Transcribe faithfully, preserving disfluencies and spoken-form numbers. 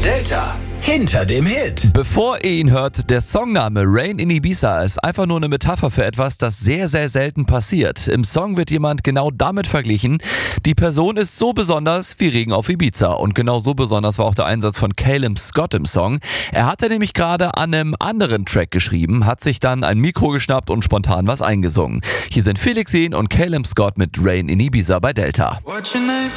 Delta hinter dem Hit. Bevor ihr ihn hört, der Songname Rain in Ibiza ist einfach nur eine Metapher für etwas, das sehr, sehr selten passiert. Im Song wird jemand genau damit verglichen. Die Person ist so besonders wie Regen auf Ibiza. Und genau so besonders war auch der Einsatz von Calum Scott im Song. Er hatte nämlich gerade an einem anderen Track geschrieben, hat sich dann ein Mikro geschnappt und spontan was eingesungen. Hier sind Felix Jähn und Calum Scott mit Rain in Ibiza bei Delta.